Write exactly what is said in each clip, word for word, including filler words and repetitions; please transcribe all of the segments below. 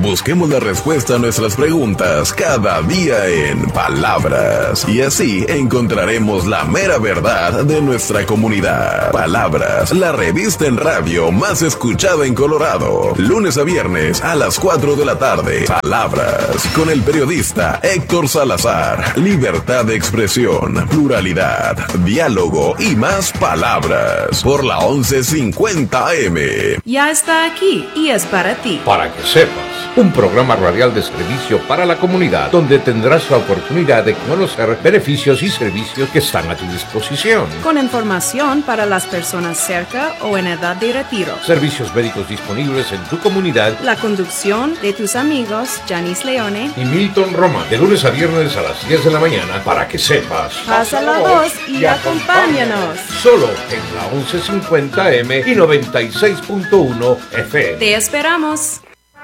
Busquemos la respuesta a nuestras preguntas cada día en Palabras. Y así encontraremos la mera verdad de nuestra comunidad. Palabras, la revista en radio más escuchada en Colorado. Lunes a viernes a las cuatro de la tarde. Palabras, con el periodista Héctor Salazar. Libertad de expresión, pluralidad, diálogo y más palabras. Por la once cincuenta A M. Ya está aquí y es para ti. Para que sepas. Un programa radial de servicio para la comunidad, donde tendrás la oportunidad de conocer beneficios y servicios que están a tu disposición. Con información para las personas cerca o en edad de retiro. Servicios médicos disponibles en tu comunidad. La conducción de tus amigos Janice Leone y Milton Roma, de lunes a viernes a las diez de la mañana, para que sepas. Pasa la voz y, y acompáñanos. Solo en la once cincuenta A M y noventa y seis punto uno F M. Te esperamos.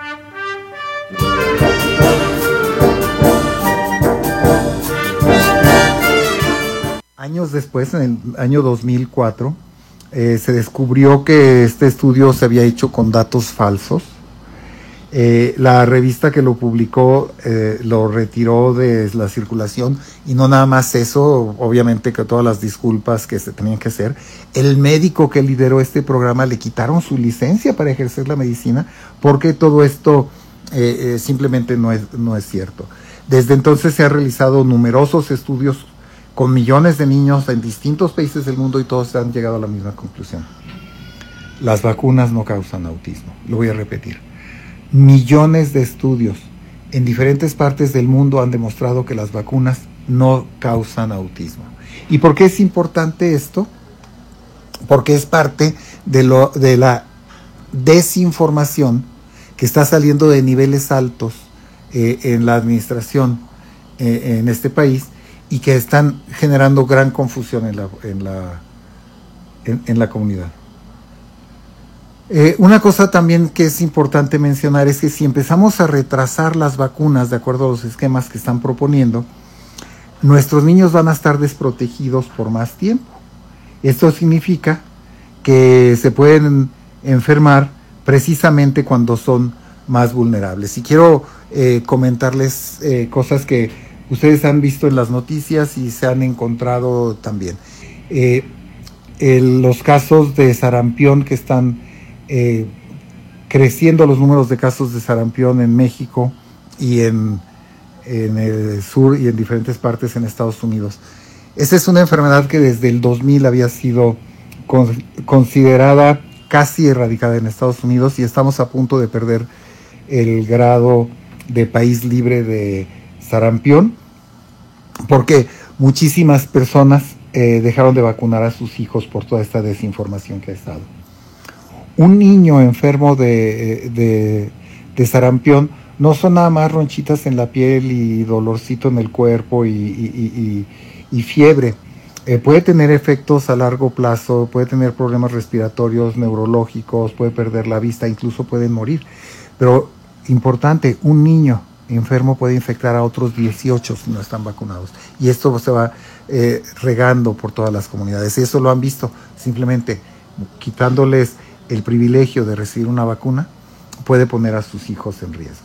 Años después, en el año dos mil cuatro, eh, se descubrió que este estudio se había hecho con datos falsos. Eh, la revista que lo publicó eh, lo retiró de la circulación, y no nada más eso, obviamente que todas las disculpas que se tenían que hacer. El médico que lideró este programa le quitaron su licencia para ejercer la medicina, porque todo esto eh, eh, simplemente no es, no es cierto. Desde entonces se han realizado numerosos estudios con millones de niños en distintos países del mundo, y todos han llegado a la misma conclusión: las vacunas no causan autismo. Lo voy a repetir. Millones de estudios en diferentes partes del mundo han demostrado que las vacunas no causan autismo. ¿Y por qué es importante esto? Porque es parte de, lo, de la desinformación que está saliendo de niveles altos eh, en la administración eh, en este país, y que están generando gran confusión en la, en la, en, en la comunidad. Eh, una cosa también que es importante mencionar es que si empezamos a retrasar las vacunas de acuerdo a los esquemas que están proponiendo, nuestros niños van a estar desprotegidos por más tiempo. Esto significa que se pueden enfermar precisamente cuando son más vulnerables. Y quiero eh, comentarles eh, cosas que ustedes han visto en las noticias y se han encontrado también. Eh, el, los casos de sarampión que están eh, creciendo, los números de casos de sarampión en México y en, en el sur y en diferentes partes en Estados Unidos. Esta es una enfermedad que desde el dos mil había sido con, considerada casi erradicada en Estados Unidos, y estamos a punto de perder el grado de país libre de sarampión, porque muchísimas personas eh, dejaron de vacunar a sus hijos por toda esta desinformación que ha estado. Un niño enfermo de, de, de sarampión no son nada más ronchitas en la piel y dolorcito en el cuerpo y, y, y, y fiebre. Eh, puede tener efectos a largo plazo, puede tener problemas respiratorios, neurológicos, puede perder la vista, incluso pueden morir. Pero importante, un niño enfermo puede infectar a otros dieciocho si no están vacunados, y esto se va eh, regando por todas las comunidades. Eso lo han visto. Simplemente quitándoles el privilegio de recibir una vacuna puede poner a sus hijos en riesgo.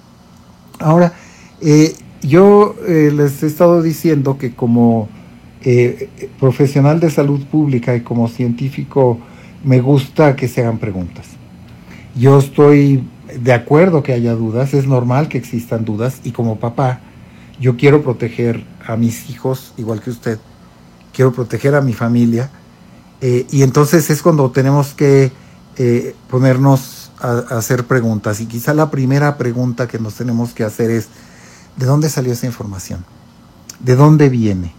Ahora, eh, yo eh, les he estado diciendo que como eh, profesional de salud pública y como científico me gusta que se hagan preguntas. Yo estoy de acuerdo que haya dudas, es normal que existan dudas, y como papá yo quiero proteger a mis hijos igual que usted, quiero proteger a mi familia, eh, y entonces es cuando tenemos que eh, ponernos a, a hacer preguntas. Y quizá la primera pregunta que nos tenemos que hacer es: ¿de dónde salió esa información? ¿De dónde viene?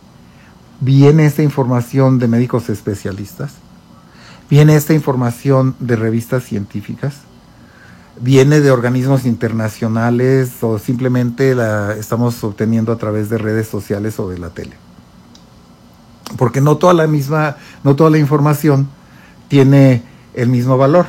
¿Viene esta información de médicos especialistas? ¿Viene esta información de revistas científicas? ¿Viene de organismos internacionales, o simplemente la estamos obteniendo a través de redes sociales o de la tele? Porque no toda la misma, no toda la información tiene el mismo valor.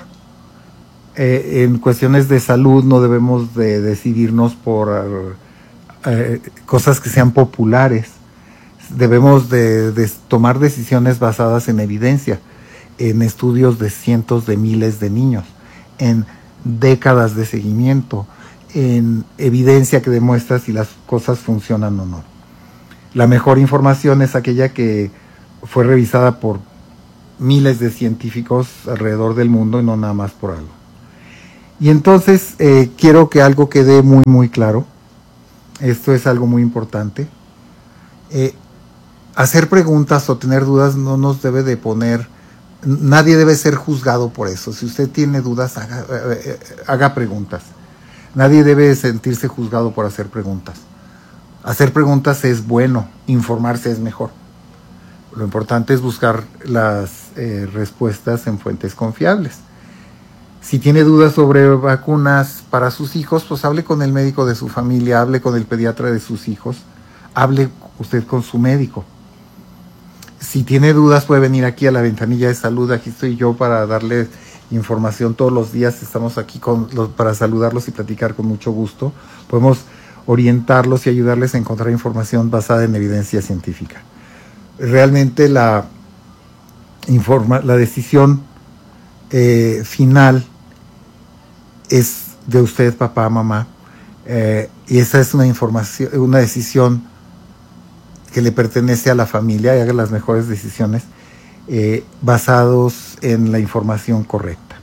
Eh, en cuestiones de salud no debemos de decidirnos por eh, cosas que sean populares. Debemos de, de tomar decisiones basadas en evidencia, en estudios de cientos de miles de niños, en décadas de seguimiento, en evidencia que demuestra si las cosas funcionan o no. La mejor información es aquella que fue revisada por miles de científicos alrededor del mundo y no nada más por algo. Y entonces eh, quiero que algo quede muy muy claro. Esto es algo muy importante. Eh, hacer preguntas o tener dudas no nos debe de poner, nadie debe ser juzgado por eso. Si usted tiene dudas, haga, eh, haga preguntas. Nadie debe sentirse juzgado por hacer preguntas. Hacer preguntas es bueno, informarse es mejor. Lo importante es buscar las eh, respuestas en fuentes confiables. Si tiene dudas sobre vacunas para sus hijos, pues hable con el médico de su familia, hable con el pediatra de sus hijos, hable usted con su médico. Si tiene dudas, puede venir aquí a la ventanilla de salud. Aquí estoy yo para darle información todos los días. Estamos aquí con los, para saludarlos y platicar con mucho gusto. Podemos orientarlos y ayudarles a encontrar información basada en evidencia científica. Realmente la, informa, la decisión eh, final es de usted, papá, mamá, eh, y esa es una información, una decisión que le pertenece a la familia, y haga las mejores decisiones eh, basados en la información correcta.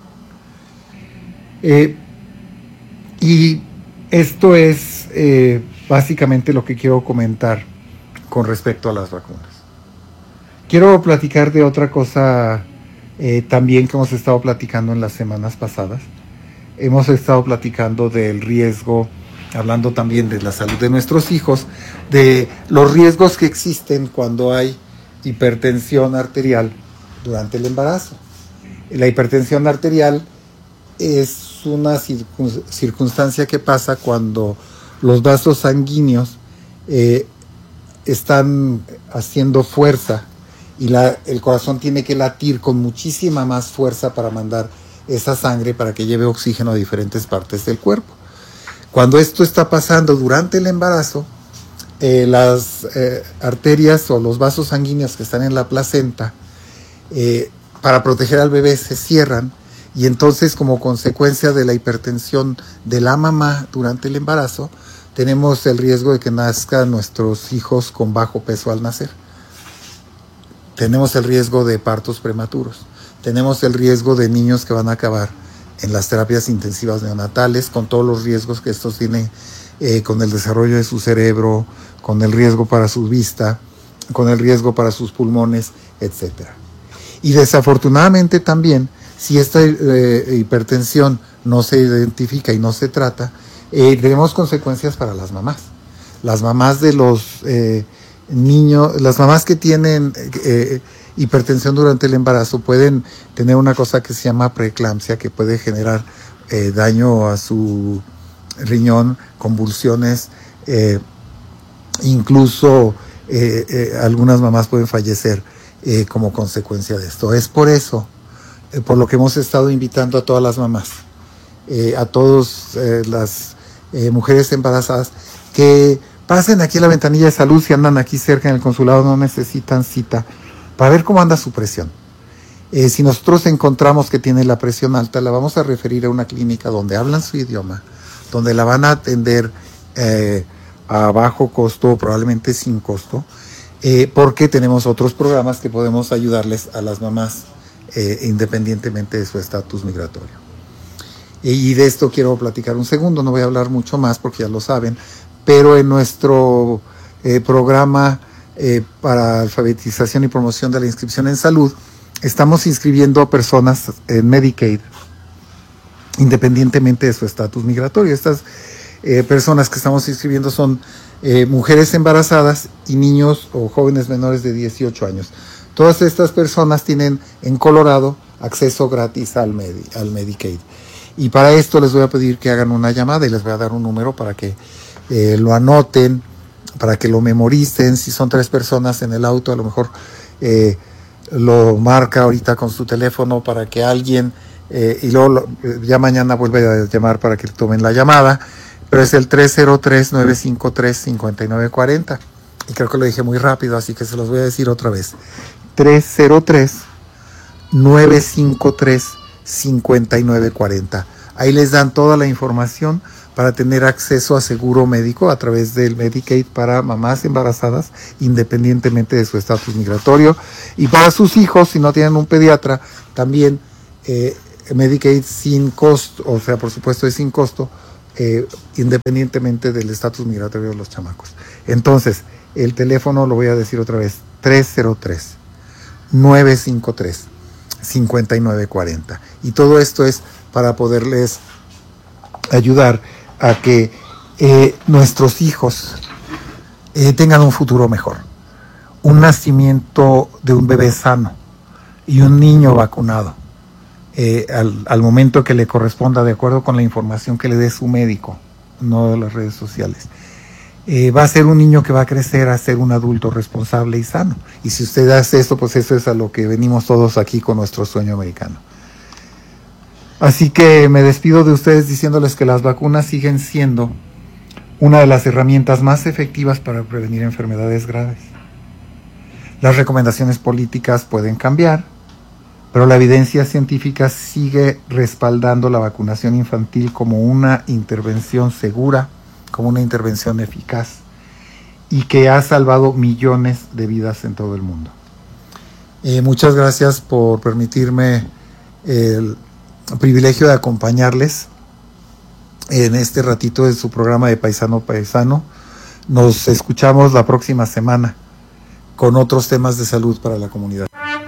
Eh, y esto es eh, básicamente lo que quiero comentar con respecto a las vacunas. Quiero platicar de otra cosa eh, también que hemos estado platicando en las semanas pasadas. Hemos estado platicando del riesgo, hablando también de la salud de nuestros hijos, de los riesgos que existen cuando hay hipertensión arterial durante el embarazo. La hipertensión arterial es una circunstancia que pasa cuando los vasos sanguíneos eh, están haciendo fuerza y la, el corazón tiene que latir con muchísima más fuerza para mandar esa sangre para que lleve oxígeno a diferentes partes del cuerpo. Cuando esto está pasando durante el embarazo, eh, las eh, arterias o los vasos sanguíneos que están en la placenta, eh, para proteger al bebé, se cierran, y entonces, como consecuencia de la hipertensión de la mamá durante el embarazo, tenemos el riesgo de que nazcan nuestros hijos con bajo peso al nacer. Tenemos el riesgo de partos prematuros. Tenemos el riesgo de niños que van a acabar en las terapias intensivas neonatales, con todos los riesgos que estos tienen, eh, con el desarrollo de su cerebro, con el riesgo para su vista, con el riesgo para sus pulmones, etcétera. Y desafortunadamente también, si esta eh, hipertensión no se identifica y no se trata, eh, tenemos consecuencias para las mamás. Las mamás de los eh, niños, las mamás que tienen eh, hipertensión durante el embarazo pueden tener una cosa que se llama preeclampsia, que puede generar eh, daño a su riñón, convulsiones, eh, incluso eh, eh, algunas mamás pueden fallecer eh, como consecuencia de esto. Es por eso, eh, por lo que hemos estado invitando a todas las mamás, eh, a todas eh, las eh, mujeres embarazadas, que pasen aquí a la ventanilla de salud. Si andan aquí cerca en el consulado, no necesitan cita, para ver cómo anda su presión. Eh, si nosotros encontramos que tiene la presión alta, la vamos a referir a una clínica donde hablan su idioma, donde la van a atender eh, a bajo costo, probablemente sin costo, eh, porque tenemos otros programas que podemos ayudarles a las mamás eh, independientemente de su estatus migratorio. Y de esto quiero platicar un segundo, no voy a hablar mucho más porque ya lo saben, pero en nuestro eh, programa Eh, para alfabetización y promoción de la inscripción en salud, estamos inscribiendo personas en Medicaid independientemente de su estatus migratorio. Estas eh, personas que estamos inscribiendo son eh, mujeres embarazadas y niños o jóvenes menores de dieciocho años. Todas estas personas tienen en Colorado acceso gratis al, Medi, al Medicaid. Y para esto les voy a pedir que hagan una llamada y les voy a dar un número para que eh, lo anoten, para que lo memoricen. Si son tres personas en el auto, a lo mejor eh, lo marca ahorita con su teléfono para que alguien, eh, y luego lo, ya mañana vuelve a llamar para que tomen la llamada, pero es el tres cero tres, nueve cinco tres, cinco nueve cuatro cero, y creo que lo dije muy rápido, así que se los voy a decir otra vez. tres cero tres, nueve cinco tres, cinco nueve cuatro cero. Ahí les dan toda la información para tener acceso a seguro médico a través del Medicaid para mamás embarazadas, independientemente de su estatus migratorio. Y para sus hijos, si no tienen un pediatra, también eh, Medicaid sin costo, o sea, por supuesto es sin costo, eh, independientemente del estatus migratorio de los chamacos. Entonces, el teléfono lo voy a decir otra vez, tres cero tres, nueve cinco tres, cinco nueve cuatro cero. Y todo esto es para poderles ayudar a que eh, nuestros hijos eh, tengan un futuro mejor. Un nacimiento de un bebé sano y un niño vacunado eh, al, al momento que le corresponda, de acuerdo con la información que le dé su médico, no de las redes sociales. Eh, va a ser un niño que va a crecer a ser un adulto responsable y sano. Y si usted hace esto, pues eso es a lo que venimos todos aquí con nuestro sueño americano. Así que me despido de ustedes diciéndoles que las vacunas siguen siendo una de las herramientas más efectivas para prevenir enfermedades graves. Las recomendaciones políticas pueden cambiar, pero la evidencia científica sigue respaldando la vacunación infantil como una intervención segura, como una intervención eficaz y que ha salvado millones de vidas en todo el mundo. Eh, muchas gracias por permitirme el privilegio de acompañarles en este ratito de su programa de Paisano Paisano. Nos escuchamos la próxima semana con otros temas de salud para la comunidad.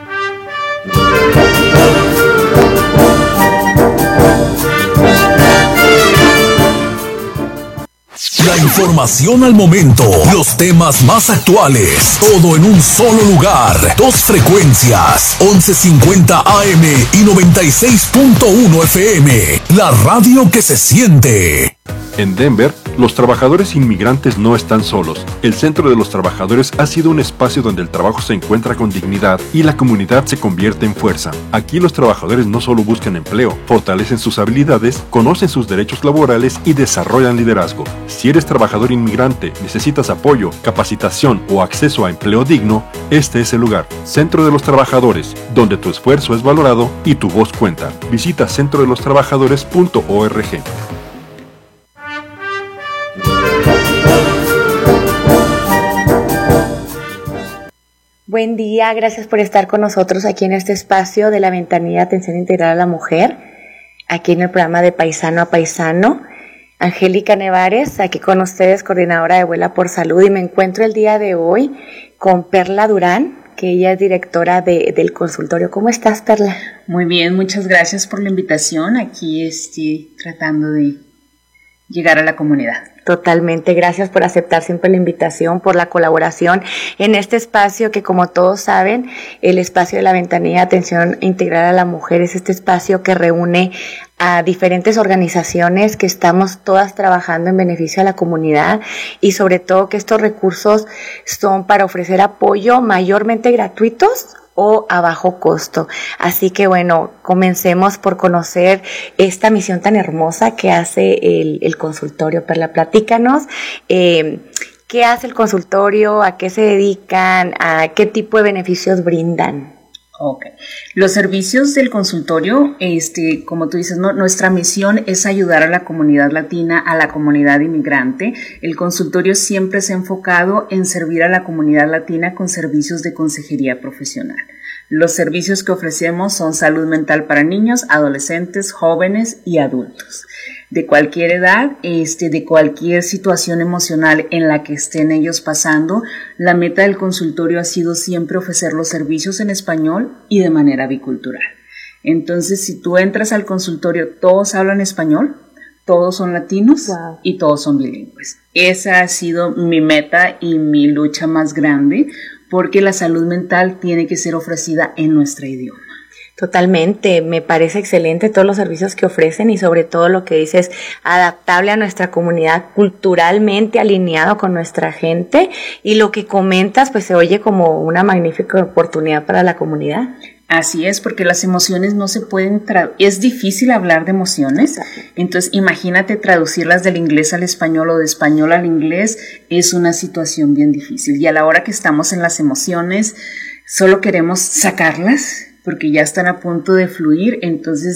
La información al momento, los temas más actuales, todo en un solo lugar. Dos frecuencias, once cincuenta A M y noventa y seis punto uno F M. La radio que se siente. En Denver, los trabajadores inmigrantes no están solos. El Centro de los Trabajadores ha sido un espacio donde el trabajo se encuentra con dignidad y la comunidad se convierte en fuerza. Aquí los trabajadores no solo buscan empleo, fortalecen sus habilidades, conocen sus derechos laborales y desarrollan liderazgo. Si eres trabajador inmigrante, necesitas apoyo, capacitación o acceso a empleo digno, este es el lugar. Centro de los Trabajadores, donde tu esfuerzo es valorado y tu voz cuenta. Visita centro de los trabajadores punto org. Buen día, gracias por estar con nosotros aquí en este espacio de la Ventanilla de Atención Integral a la Mujer, aquí en el programa de Paisano a Paisano. Angélica Nevares, aquí con ustedes, coordinadora de Vuela por Salud, y me encuentro el día de hoy con Perla Durán, que ella es directora de, del consultorio. ¿Cómo estás, Perla? Muy bien, muchas gracias por la invitación. Aquí estoy tratando de llegar a la comunidad. Totalmente, gracias por aceptar siempre la invitación, por la colaboración en este espacio que, como todos saben, el espacio de la Ventanilla de Atención Integral a la Mujer es este espacio que reúne a diferentes organizaciones que estamos todas trabajando en beneficio a la comunidad, y sobre todo que estos recursos son para ofrecer apoyo mayormente gratuitos o a bajo costo. Así que bueno, comencemos por conocer esta misión tan hermosa que hace el, el consultorio. Perla, platícanos, eh, ¿qué hace el consultorio? ¿A qué se dedican? ¿A qué tipo de beneficios brindan? Ok. Los servicios del consultorio, este, como tú dices, ¿no? Nuestra misión es ayudar a la comunidad latina, a la comunidad inmigrante. El consultorio siempre se ha enfocado en servir a la comunidad latina con servicios de consejería profesional. Los servicios que ofrecemos son salud mental para niños, adolescentes, jóvenes y adultos. De cualquier edad, este, de cualquier situación emocional en la que estén ellos pasando, la meta del consultorio ha sido siempre ofrecer los servicios en español y de manera bicultural. Entonces, si tú entras al consultorio, todos hablan español, todos son latinos, wow, y todos son bilingües. Esa ha sido mi meta y mi lucha más grande, porque la salud mental tiene que ser ofrecida en nuestro idioma. Totalmente, me parece excelente todos los servicios que ofrecen y sobre todo lo que dices, adaptable a nuestra comunidad, culturalmente alineado con nuestra gente, y lo que comentas pues se oye como una magnífica oportunidad para la comunidad. Así es, porque las emociones no se pueden traducir, es difícil hablar de emociones, entonces imagínate traducirlas del inglés al español o de español al inglés, es una situación bien difícil, y a la hora que estamos en las emociones solo queremos sacarlas porque ya están a punto de fluir, entonces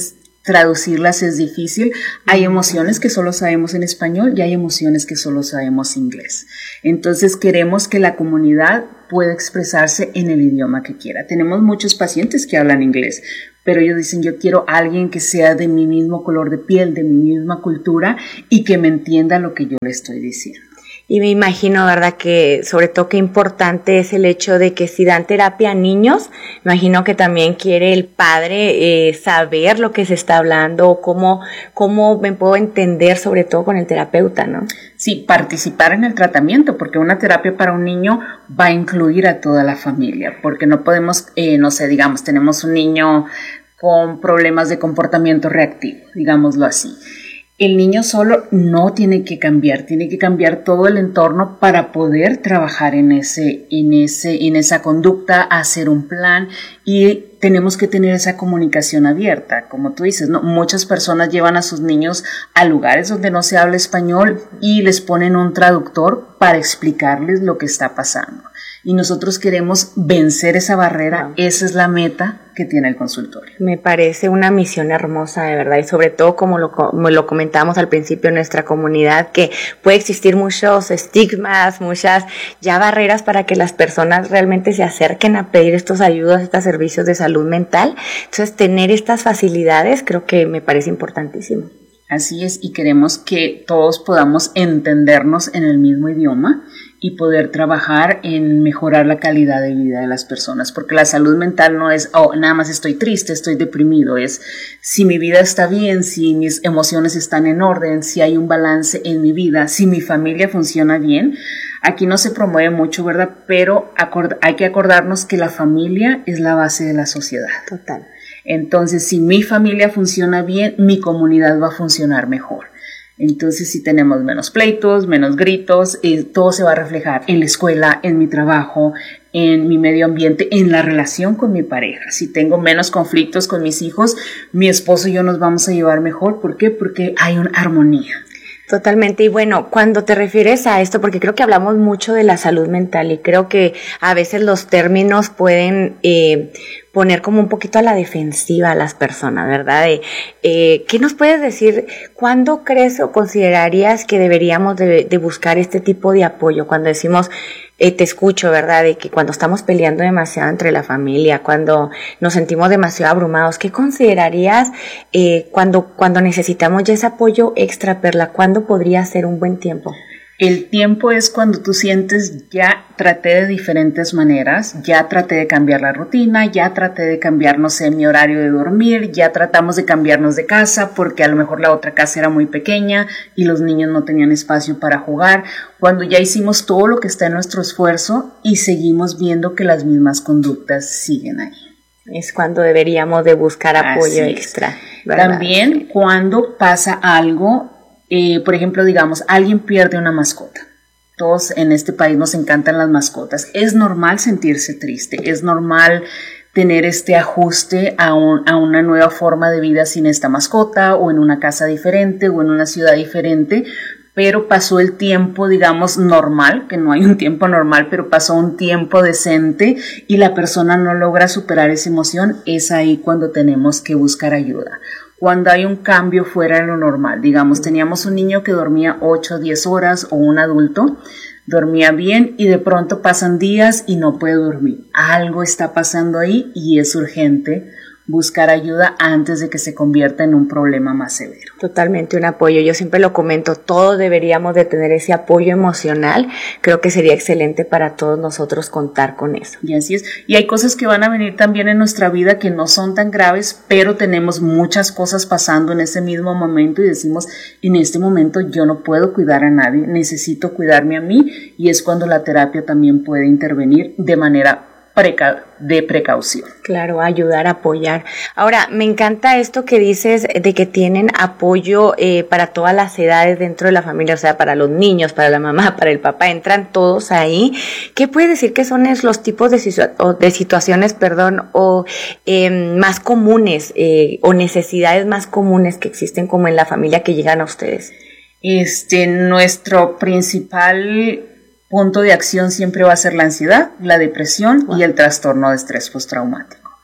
traducirlas es difícil. Hay emociones que solo sabemos en español y hay emociones que solo sabemos inglés. Entonces queremos que la comunidad pueda expresarse en el idioma que quiera. Tenemos muchos pacientes que hablan inglés, pero ellos dicen, yo quiero a alguien que sea de mi mismo color de piel, de mi misma cultura y que me entienda lo que yo le estoy diciendo. Y me imagino, ¿verdad?, que sobre todo qué importante es el hecho de que si dan terapia a niños, me imagino que también quiere el padre eh, saber lo que se está hablando, cómo, cómo me puedo entender, sobre todo con el terapeuta, ¿no? Sí, participar en el tratamiento, porque una terapia para un niño va a incluir a toda la familia, porque no podemos, eh, no sé, digamos, tenemos un niño con problemas de comportamiento reactivo, digámoslo así. El niño solo no tiene que cambiar, tiene que cambiar todo el entorno para poder trabajar en ese, en ese, en esa conducta, hacer un plan, y tenemos que tener esa comunicación abierta. Como tú dices, ¿no? Muchas personas llevan a sus niños a lugares donde no se habla español y les ponen un traductor para explicarles lo que está pasando. Y nosotros queremos vencer esa barrera. Esa es la meta que tiene el consultorio. Me parece una misión hermosa, de verdad, y sobre todo como lo, como lo comentábamos al principio en nuestra comunidad, que puede existir muchos estigmas, muchas ya barreras para que las personas realmente se acerquen a pedir estos ayudas, estos servicios de salud mental. Entonces, tener estas facilidades creo que me parece importantísimo. Así es, y queremos que todos podamos entendernos en el mismo idioma y poder trabajar en mejorar la calidad de vida de las personas, porque la salud mental no es, oh, nada más estoy triste, estoy deprimido, es si mi vida está bien, si mis emociones están en orden, si hay un balance en mi vida, si mi familia funciona bien. Aquí no se promueve mucho, ¿verdad? Pero acord- hay que acordarnos que la familia es la base de la sociedad. Total. Entonces, si mi familia funciona bien, mi comunidad va a funcionar mejor. Entonces, si tenemos menos pleitos, menos gritos, eh, todo se va a reflejar en la escuela, en mi trabajo, en mi medio ambiente, en la relación con mi pareja. Si tengo menos conflictos con mis hijos, mi esposo y yo nos vamos a llevar mejor. ¿Por qué? Porque hay una armonía. Totalmente. Y bueno, cuando te refieres a esto, porque creo que hablamos mucho de la salud mental y creo que a veces los términos pueden eh, poner como un poquito a la defensiva a las personas, ¿verdad? De, eh, ¿qué nos puedes decir? ¿Cuándo crees o considerarías que deberíamos de, de buscar este tipo de apoyo? Cuando decimos, eh, te escucho, ¿verdad? De que cuando estamos peleando demasiado entre la familia, cuando nos sentimos demasiado abrumados, ¿qué considerarías eh, cuando, cuando necesitamos ya ese apoyo extra, Perla? ¿Cuándo podría ser un buen tiempo? El tiempo es cuando tú sientes, ya traté de diferentes maneras, ya traté de cambiar la rutina, ya traté de cambiar, no sé, mi horario de dormir, ya tratamos de cambiarnos de casa porque a lo mejor la otra casa era muy pequeña y los niños no tenían espacio para jugar. Cuando ya hicimos todo lo que está en nuestro esfuerzo y seguimos viendo que las mismas conductas siguen ahí. Es cuando deberíamos de buscar apoyo extra, ¿verdad? También cuando pasa algo. Eh, por ejemplo, digamos, alguien pierde una mascota. Todos en este país nos encantan las mascotas. Es normal sentirse triste, es normal tener este ajuste a, un, a una nueva forma de vida sin esta mascota, o en una casa diferente, o en una ciudad diferente, pero pasó el tiempo, digamos, normal, que no hay un tiempo normal, pero pasó un tiempo decente y la persona no logra superar esa emoción. Es ahí cuando tenemos que buscar ayuda. Cuando hay un cambio fuera de lo normal, digamos, teníamos un niño que dormía ocho o diez horas o un adulto, dormía bien y de pronto pasan días y no puede dormir. Algo está pasando ahí y es urgente buscar ayuda antes de que se convierta en un problema más severo. Totalmente un apoyo. Yo siempre lo comento, todos deberíamos de tener ese apoyo emocional. Creo que sería excelente para todos nosotros contar con eso. Y así es. Y hay cosas que van a venir también en nuestra vida que no son tan graves, pero tenemos muchas cosas pasando en ese mismo momento y decimos, en este momento yo no puedo cuidar a nadie, necesito cuidarme a mí, y es cuando la terapia también puede intervenir de manera Preca- de precaución. Claro, ayudar, apoyar. Ahora, me encanta esto que dices de que tienen apoyo eh, para todas las edades dentro de la familia, o sea, para los niños, para la mamá, para el papá, entran todos ahí. ¿Qué puedes decir que son los tipos de, situa- o de situaciones, perdón, o eh, más comunes eh, o necesidades más comunes que existen como en la familia que llegan a ustedes? Este, nuestro principal punto de acción siempre va a ser la ansiedad, la depresión wow. y el trastorno de estrés postraumático.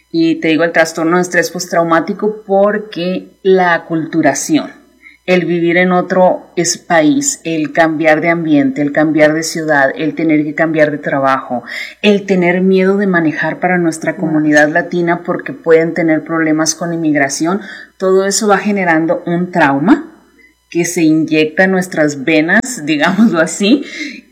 Y te digo el trastorno de estrés postraumático porque la aculturación, el vivir en otro es país, el cambiar de ambiente, el cambiar de ciudad, el tener que cambiar de trabajo, el tener miedo de manejar para nuestra comunidad latina porque pueden tener problemas con inmigración, todo eso va generando un trauma que se inyecta en nuestras venas, digámoslo así,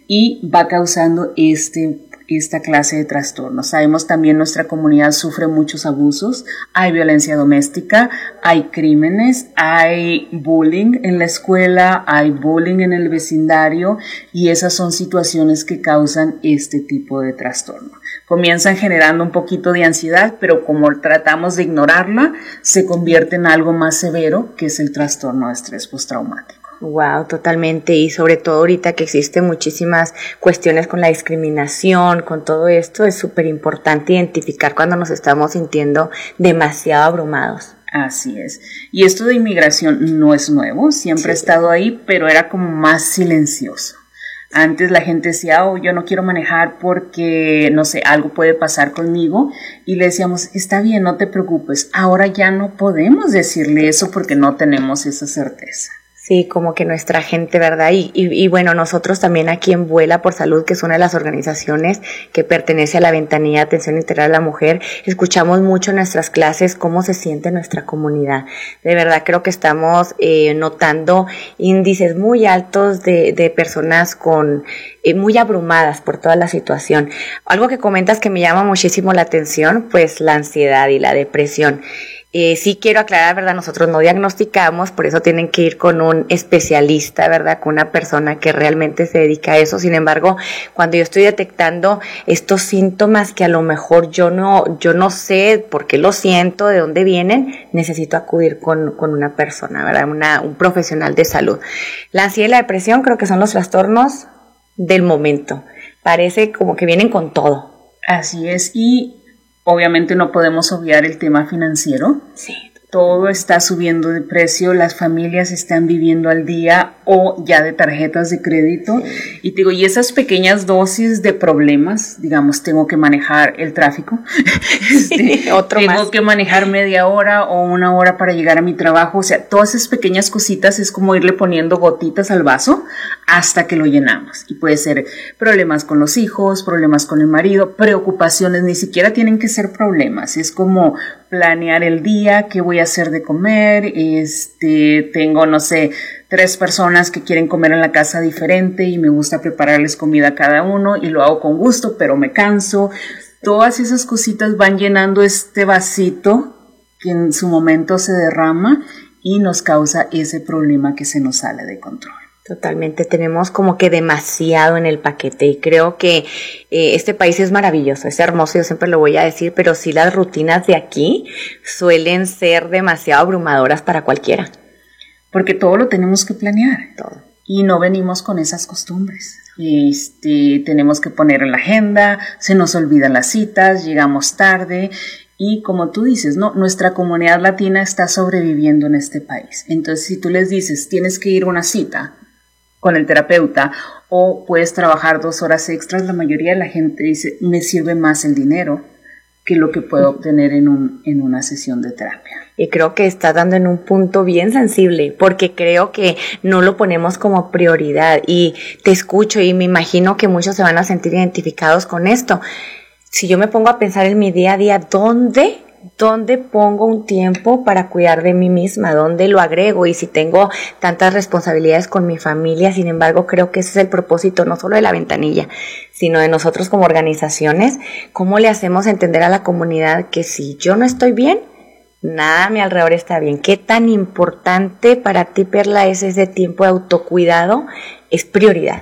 y va causando este esta clase de trastornos. Sabemos también nuestra comunidad sufre muchos abusos, hay violencia doméstica, hay crímenes, hay bullying en la escuela, hay bullying en el vecindario y esas son situaciones que causan este tipo de trastorno. Comienzan generando un poquito de ansiedad, pero como tratamos de ignorarla, se convierte en algo más severo que es el trastorno de estrés postraumático. Wow, totalmente, y sobre todo ahorita que existen muchísimas cuestiones con la discriminación, con todo esto, es súper importante identificar cuando nos estamos sintiendo demasiado abrumados. Así es, y esto de inmigración no es nuevo, siempre sí. ha estado ahí, pero era como más silencioso. Antes la gente decía, oh, yo no quiero manejar porque, no sé, algo puede pasar conmigo, y le decíamos, está bien, no te preocupes. Ahora ya no podemos decirle eso porque no tenemos esa certeza. Sí, como que nuestra gente, ¿verdad? Y, y, y bueno, nosotros también aquí en Vuela por Salud, que es una de las organizaciones que pertenece a la Ventanilla de Atención Integral a la Mujer, escuchamos mucho en nuestras clases cómo se siente nuestra comunidad. De verdad creo que estamos eh, notando índices muy altos de, de personas con eh, muy abrumadas por toda la situación. Algo que comentas que me llama muchísimo la atención, pues la ansiedad y la depresión. Eh, sí quiero aclarar, ¿verdad? Nosotros no diagnosticamos, por eso tienen que ir con un especialista, ¿verdad? Con una persona que realmente se dedica a eso. Sin embargo, cuando yo estoy detectando estos síntomas que a lo mejor yo no, yo no sé por qué lo siento, de dónde vienen, necesito acudir con, con una persona, ¿verdad? Una, un profesional de salud. La ansiedad y la depresión creo que son los trastornos del momento. Parece como que vienen con todo. Así es, y obviamente no podemos obviar el tema financiero. Sí. Todo está subiendo de precio, las familias están viviendo al día o ya de tarjetas de crédito. Sí. Y te digo, y esas pequeñas dosis de problemas, digamos, tengo que manejar el tráfico, sí, este, otro tengo más. que manejar media hora o una hora para llegar a mi trabajo. O sea, todas esas pequeñas cositas es como irle poniendo gotitas al vaso hasta que lo llenamos. Y puede ser problemas con los hijos, problemas con el marido, preocupaciones, ni siquiera tienen que ser problemas. Es como planear el día, qué voy a hacer de comer, este, tengo, no sé, tres personas que quieren comer en la casa diferente y me gusta prepararles comida a cada uno y lo hago con gusto, pero me canso. Todas esas cositas van llenando este vasito que en su momento se derrama y nos causa ese problema que se nos sale de control. Totalmente, tenemos como que demasiado en el paquete y creo que eh, este país es maravilloso, es hermoso, yo siempre lo voy a decir, pero sí las rutinas de aquí suelen ser demasiado abrumadoras para cualquiera. Porque todo lo tenemos que planear. Todo. Y no venimos con esas costumbres. Este, tenemos que poner en la agenda, se nos olvidan las citas, llegamos tarde. Y como tú dices, ¿no? Nuestra comunidad latina está sobreviviendo en este país. Entonces, si tú les dices, tienes que ir a una cita con el terapeuta o puedes trabajar dos horas extras, la mayoría de la gente dice, me sirve más el dinero que lo que puedo obtener en, un, en una sesión de terapia. Y creo que estás dando en un punto bien sensible, porque creo que no lo ponemos como prioridad. Y te escucho y me imagino que muchos se van a sentir identificados con esto. Si yo me pongo a pensar en mi día a día, ¿dónde, dónde pongo un tiempo para cuidar de mí misma? ¿Dónde lo agrego? Y si tengo tantas responsabilidades con mi familia, sin embargo, creo que ese es el propósito no solo de la Ventanilla, sino de nosotros como organizaciones. ¿Cómo le hacemos entender a la comunidad que si yo no estoy bien, nada a mi alrededor está bien? ¿Qué tan importante para ti, Perla, es ese tiempo de autocuidado? Es prioridad.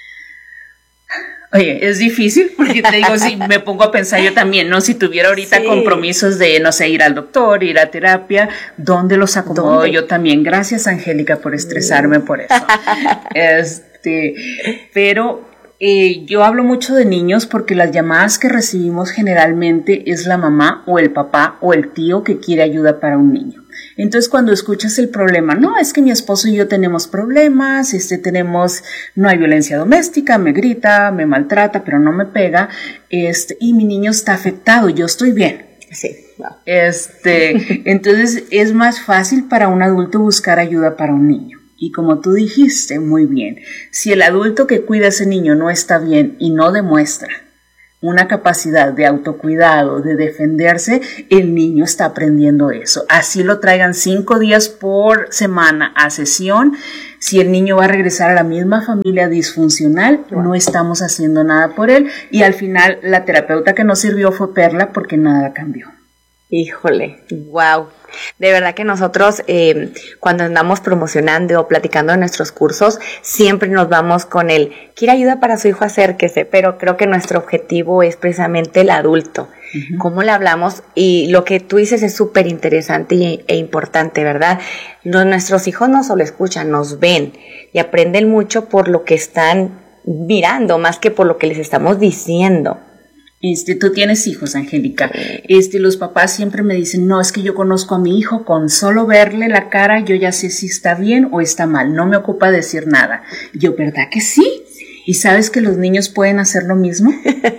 Oye, es difícil porque te digo, si me pongo a pensar yo también, ¿no? Si tuviera ahorita sí. compromisos de, no sé, ir al doctor, ir a terapia, ¿dónde los acomodo ¿Dónde? Yo también? Gracias, Angélica, por estresarme por eso. Este, pero eh, yo hablo mucho de niños porque las llamadas que recibimos generalmente es la mamá o el papá o el tío que quiere ayuda para un niño. Entonces cuando escuchas el problema, no, es que mi esposo y yo tenemos problemas, este, tenemos, no hay violencia doméstica, me grita, me maltrata, pero no me pega, este, y mi niño está afectado, yo estoy bien. Sí. Este, entonces es más fácil para un adulto buscar ayuda para un niño. Y como tú dijiste muy bien, si el adulto que cuida a ese niño no está bien y no demuestra una capacidad de autocuidado, de defenderse, el niño está aprendiendo eso. Así lo traigan cinco días por semana a sesión. Si el niño va a regresar a la misma familia disfuncional, no estamos haciendo nada por él. Y al final la terapeuta que nos sirvió fue Perla porque nada cambió. Híjole, wow. De verdad que nosotros eh, cuando andamos promocionando o platicando en nuestros cursos, siempre nos vamos con el, quiere ayuda para su hijo, acérquese, pero creo que nuestro objetivo es precisamente el adulto. Uh-huh. Cómo le hablamos, y lo que tú dices es súper interesante y, e importante, ¿verdad? Los, nuestros hijos no solo escuchan, nos ven y aprenden mucho por lo que están mirando, más que por lo que les estamos diciendo. Este, tú tienes hijos, Angélica. Este, los papás siempre me dicen, no, es que yo conozco a mi hijo, con solo verle la cara yo ya sé si está bien o está mal, no me ocupa decir nada. Yo, ¿verdad que sí? ¿Y sabes que los niños pueden hacer lo mismo?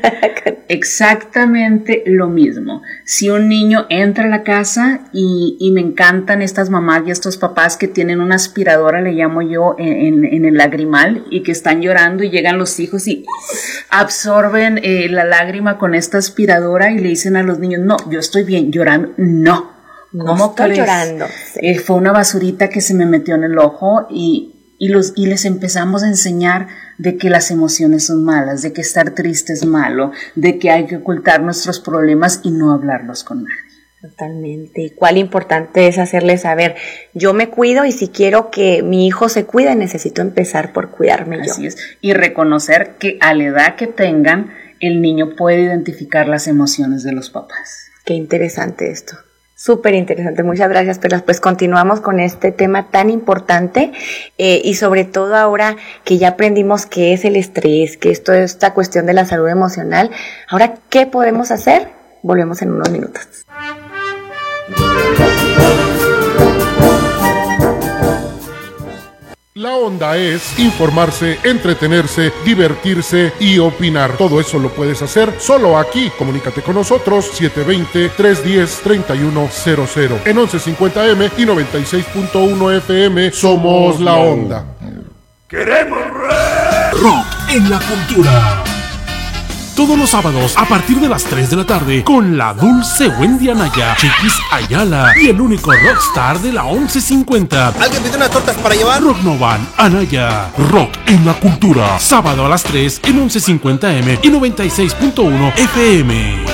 Exactamente lo mismo. Si un niño entra a la casa y, y me encantan estas mamás y estos papás que tienen una aspiradora, le llamo yo, en, en, en el lagrimal, y que están llorando y llegan los hijos y absorben eh, la lágrima con esta aspiradora y le dicen a los niños, no, yo estoy bien, llorando. No, ¿cómo no estoy crees? llorando. Sí. Eh, fue una basurita que se me metió en el ojo y... Y, los, y les empezamos a enseñar de que las emociones son malas, de que estar triste es malo, de que hay que ocultar nuestros problemas y no hablarlos con nadie. Totalmente. Y cuál importante es hacerles saber, yo me cuido y si quiero que mi hijo se cuide, necesito empezar por cuidarme yo. Así es. Y reconocer que a la edad que tengan, el niño puede identificar las emociones de los papás. Qué interesante esto. Súper interesante, muchas gracias, Perlas. Pues continuamos con este tema tan importante eh, y sobre todo ahora que ya aprendimos qué es el estrés, que esto es esta cuestión de la salud emocional. Ahora, ¿qué podemos hacer? Volvemos en unos minutos. La onda es informarse, entretenerse, divertirse y opinar. Todo eso lo puedes hacer solo aquí. Comunícate con nosotros siete dos cero, tres uno cero, tres uno cero cero. En once cincuenta eme y noventa y seis punto uno efe eme somos La Onda. ¡Queremos rock en la cultura! Todos los sábados a partir de las tres de la tarde con la dulce Wendy Anaya, Chiquis Ayala y el único rockstar de la once cincuenta. ¿Alguien pide unas tortas para llevar? Rock Novan Anaya. Rock en la cultura. Sábado a las tres en once cincuenta eme y noventa y seis punto uno efe eme.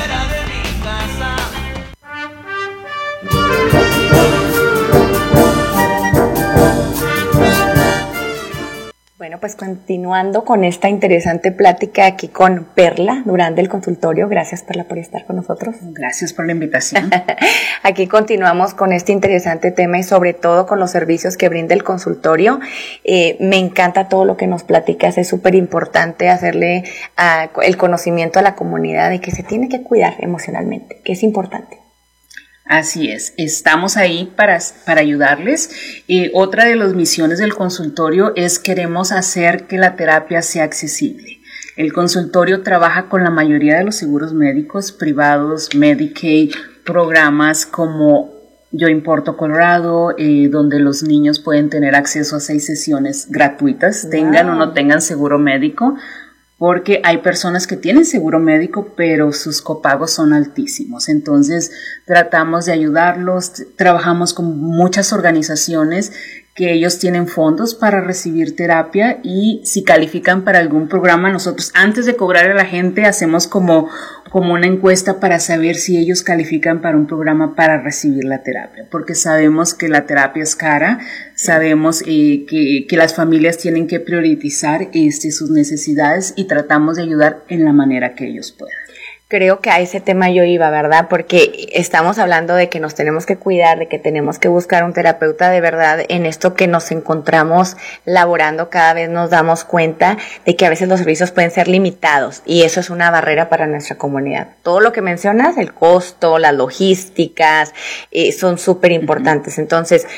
Bueno, pues continuando con esta interesante plática aquí con Perla Durán del consultorio. Gracias, Perla, por estar con nosotros. Gracias por la invitación. Aquí continuamos con este interesante tema y sobre todo con los servicios que brinda el consultorio. Eh, me encanta todo lo que nos platicas. Es súper importante hacerle uh, el conocimiento a la comunidad de que se tiene que cuidar emocionalmente, que es importante. Así es, estamos ahí para, para ayudarles. Eh, otra de las misiones del consultorio es queremos hacer que la terapia sea accesible. El consultorio trabaja con la mayoría de los seguros médicos privados, Medicaid, programas como Yo Importo Colorado, eh, donde los niños pueden tener acceso a seis sesiones gratuitas, wow. Tengan o no tengan seguro médico. Porque hay personas que tienen seguro médico, pero sus copagos son altísimos. Entonces, tratamos de ayudarlos, trabajamos con muchas organizaciones que ellos tienen fondos para recibir terapia y si califican para algún programa, nosotros antes de cobrar a la gente hacemos como, como una encuesta para saber si ellos califican para un programa para recibir la terapia, porque sabemos que la terapia es cara, sabemos eh, que, que las familias tienen que priorizar este, sus necesidades y tratamos de ayudar en la manera que ellos puedan. Creo que a ese tema yo iba, ¿verdad? Porque estamos hablando de que nos tenemos que cuidar, de que tenemos que buscar un terapeuta de verdad. En esto que nos encontramos laborando, cada vez nos damos cuenta de que a veces los servicios pueden ser limitados y eso es una barrera para nuestra comunidad. Todo lo que mencionas, el costo, las logísticas, eh, son súper importantes. Entonces,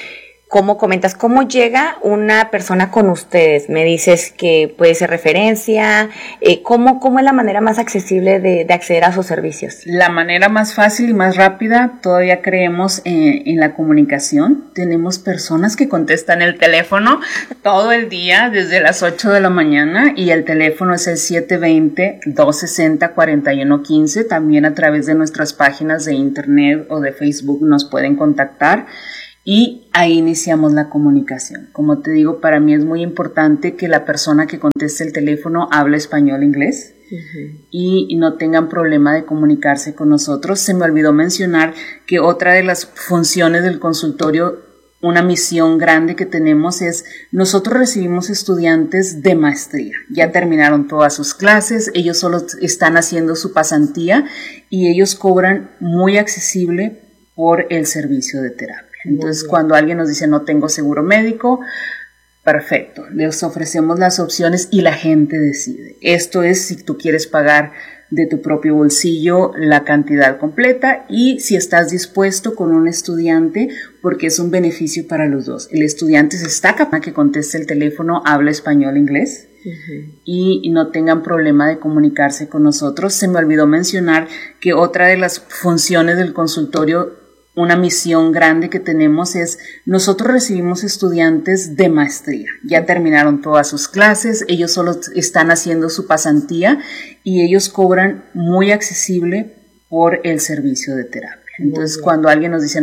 ¿cómo comentas? ¿Cómo llega una persona con ustedes? Me dices que puede ser referencia. Eh, ¿cómo, ¿Cómo es la manera más accesible de, de acceder a sus servicios? La manera más fácil y más rápida, todavía creemos en, en la comunicación. Tenemos personas que contestan el teléfono todo el día desde las ocho de la mañana y el teléfono es el siete dos cero, dos seis cero, cuatro uno uno cinco. También a través de nuestras páginas de internet o de Facebook nos pueden contactar. Y ahí iniciamos la comunicación. Como te digo, para mí es muy importante que la persona que conteste el teléfono hable español e inglés uh-huh. y no tengan problema de comunicarse con nosotros. Se me olvidó mencionar que otra de las funciones del consultorio, una misión grande que tenemos es, nosotros recibimos estudiantes de maestría. Ya terminaron todas sus clases, ellos solo están haciendo su pasantía y ellos cobran muy accesible por el servicio de terapia. Entonces, cuando alguien nos dice no tengo seguro médico, perfecto, les ofrecemos las opciones y la gente decide. Esto es si tú quieres pagar de tu propio bolsillo la cantidad completa y si estás dispuesto con un estudiante, porque es un beneficio para los dos. El estudiante se está capaz que conteste el teléfono, habla español e inglés. Uh-huh. Y no tengan problema de comunicarse con nosotros. Se me olvidó mencionar que otra de las funciones del consultorio, una misión grande que tenemos es, nosotros recibimos estudiantes de maestría. Ya terminaron todas sus clases, ellos solo están haciendo su pasantía y ellos cobran muy accesible por el servicio de terapia. Entonces, cuando alguien nos dice